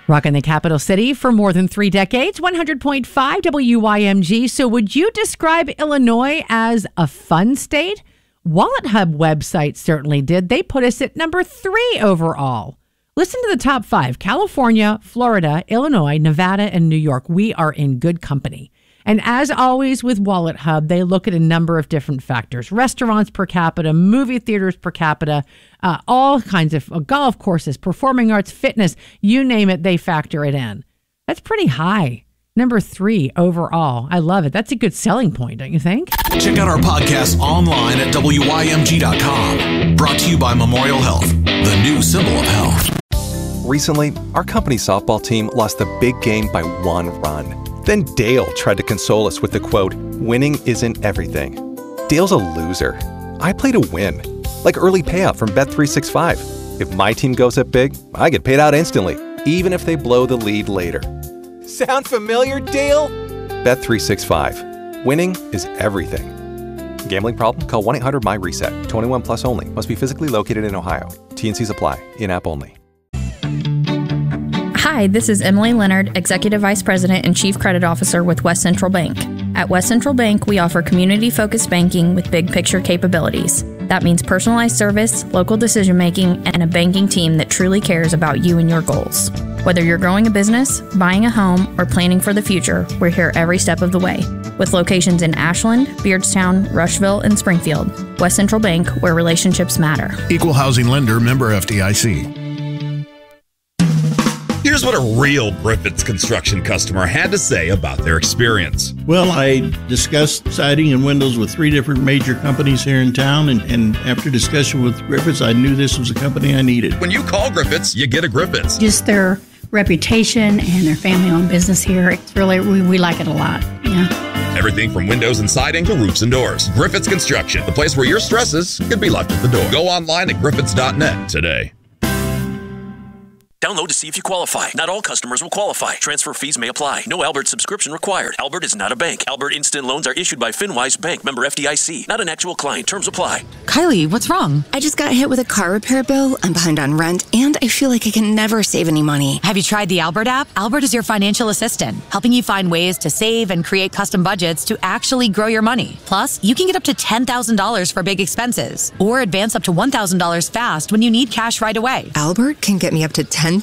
Rocking the capital city for more than 3 decades, 100.5 WYMG. So would you describe Illinois as a fun state? Wallet Hub website certainly did. They put us at number 3 overall. Listen to the top 5. California, Florida, Illinois, Nevada, and New York. We are in good company. And as always with Wallet Hub, they look at a number of different factors. Restaurants per capita, movie theaters per capita, all kinds of golf courses, performing arts, fitness, you name it, they factor it in. That's pretty high. Number 3 overall. I love it. That's a good selling point, don't you think? Check out our podcast online at WYMG.com. Brought to you by Memorial Health, the new symbol of health. Recently, our company softball team lost the big game by 1 run. Then Dale tried to console us with the quote, "Winning isn't everything." Dale's a loser. I play to win. Like early payout from Bet365. If my team goes up big, I get paid out instantly, even if they blow the lead later. Sound familiar, Dale? Bet365. Winning is everything. Gambling problem? Call 1-800-MY-RESET. 21 plus only. Must be physically located in Ohio. T&Cs apply. In-app only. Hi, this is Emily Leonard, Executive Vice President and Chief Credit Officer with West Central Bank. At West Central Bank, we offer community-focused banking with big picture capabilities. That means personalized service, local decision-making, and a banking team that truly cares about you and your goals. Whether you're growing a business, buying a home, or planning for the future, we're here every step of the way. With locations in Ashland, Beardstown, Rushville, and Springfield, West Central Bank, where relationships matter. Equal housing lender, member FDIC. Here's what a real Griffiths Construction customer had to say about their experience. Well, I discussed siding and windows with 3 different major companies here in town, and after discussion with Griffiths, I knew this was a company I needed. When you call Griffiths, you get a Griffiths. Just their reputation and their family-owned business here, it's really, we like it a lot. Yeah. Everything from windows and siding to roofs and doors. Griffiths Construction, the place where your stresses could be left at the door. Go online at griffiths.net today. Download to see if you qualify. Not all customers will qualify. Transfer fees may apply. No Albert subscription required. Albert is not a bank. Albert Instant Loans are issued by FinWise Bank, member FDIC. Not an actual client. Terms apply. Kylie, what's wrong? I just got hit with a car repair bill. I'm behind on rent, and I feel like I can never save any money. Have you tried the Albert app? Albert is your financial assistant, helping you find ways to save and create custom budgets to actually grow your money. Plus, you can get up to $10,000 for big expenses, or advance up to $1,000 fast when you need cash right away. Albert can get me up to $10,000?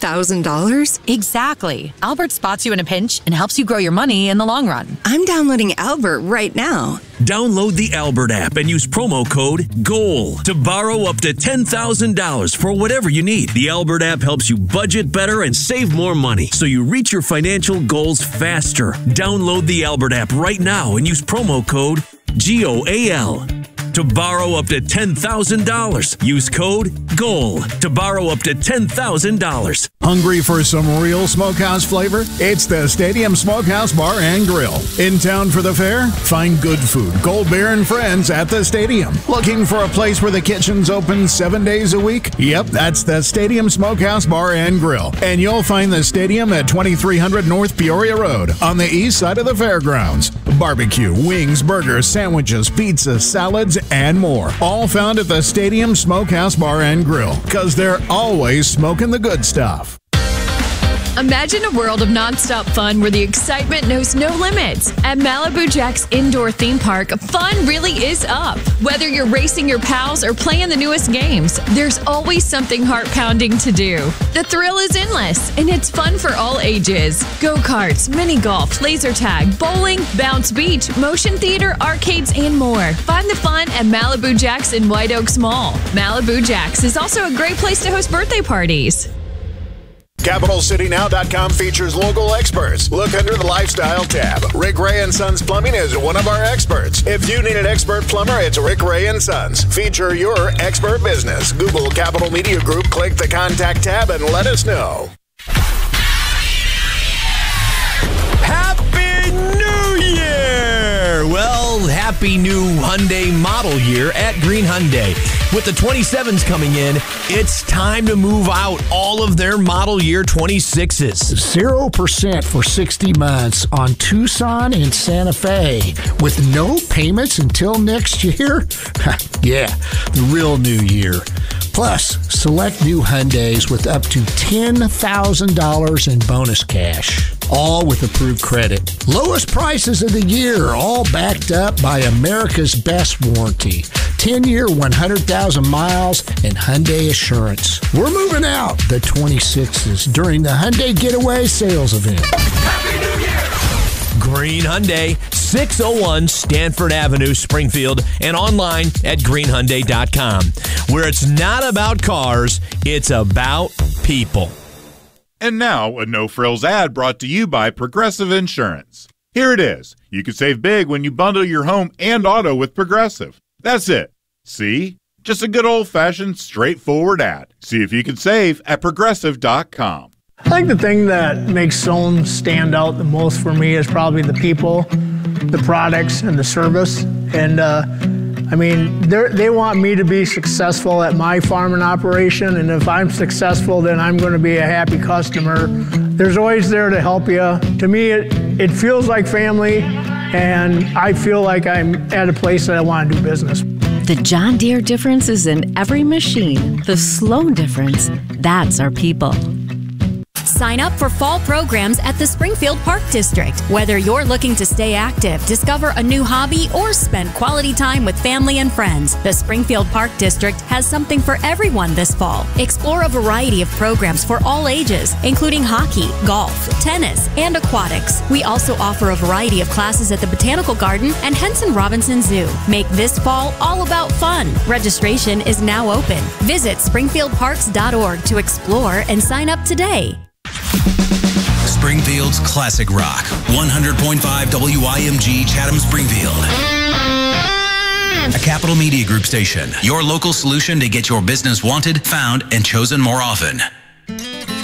Exactly. Albert spots you in a pinch and helps you grow your money in the long run. I'm downloading Albert right now. Download the Albert app and use promo code GOAL to borrow up to $10,000 for whatever you need. The Albert app helps you budget better and save more money so you reach your financial goals faster. Download the Albert app right now and use promo code GOAL to borrow up to $10,000. Use code GOAL to borrow up to $10,000. Hungry for some real smokehouse flavor? It's the Stadium Smokehouse Bar and Grill. In town for the fair? Find good food, Gold Bear and Friends at the Stadium. Looking for a place where the kitchen's open 7 days a week? Yep, that's the Stadium Smokehouse Bar and Grill. And you'll find the Stadium at 2300 North Peoria Road on the east side of the fairgrounds. Barbecue, wings, burgers, sandwiches, pizza, salads, and more. All found at the Stadium Smokehouse Bar and Grill, because they're always smoking the good stuff. Imagine a world of nonstop fun where the excitement knows no limits. At Malibu Jack's indoor theme park, fun really is up. Whether you're racing your pals or playing the newest games, there's always something heart-pounding to do. The thrill is endless, and it's fun for all ages. Go-karts, mini golf, laser tag, bowling, bounce beach, motion theater, arcades, and more. Find the fun at Malibu Jack's in White Oaks Mall. Malibu Jack's is also a great place to host birthday parties. CapitalCityNow.com features local experts. Look under the Lifestyle tab. Rick Ray & Sons Plumbing is one of our experts. If you need an expert plumber, it's Rick Ray & Sons. Feature your expert business. Google Capital Media Group, click the Contact tab, and let us know. Happy New Year! Well, happy new Hyundai model year at Green Hyundai. With the 27s coming in, it's time to move out all of their model year 26s. 0% for 60 months on Tucson and Santa Fe with no payments until next year? Yeah, the real new year. Plus, select new Hyundais with up to $10,000 in bonus cash. All with approved credit. Lowest prices of the year, all backed up by America's best warranty. 10-year, 100,000 miles, and Hyundai Assurance. We're moving out the 26s during the Hyundai Getaway Sales Event. Happy New Year! Green Hyundai, 601 Stanford Avenue, Springfield, and online at greenhyundai.com, where it's not about cars, it's about people. And now, a no-frills ad brought to you by Progressive Insurance. Here it is. You can save big when you bundle your home and auto with Progressive. That's it. See? Just a good old-fashioned, straightforward ad. See if you can save at Progressive.com. I think the thing that makes Sohn stand out the most for me is probably the people, the products, and the service. And I mean, they want me to be successful at my farming operation, and if I'm successful, then I'm going to be a happy customer. There's always there to help you. To me, it feels like family, and I feel like I'm at a place that I want to do business. The John Deere difference is in every machine. The Sloan difference, that's our people. Sign up for fall programs at the Springfield Park District. Whether you're looking to stay active, discover a new hobby, or spend quality time with family and friends, the Springfield Park District has something for everyone this fall. Explore a variety of programs for all ages, including hockey, golf, tennis, and aquatics. We also offer a variety of classes at the Botanical Garden and Henson Robinson Zoo. Make this fall all about fun. Registration is now open. Visit springfieldparks.org to explore and sign up today. Springfield's Classic Rock, 100.5 WYMG Chatham Springfield. A Capital Media Group station, your local solution to get your business wanted, found, and chosen more often.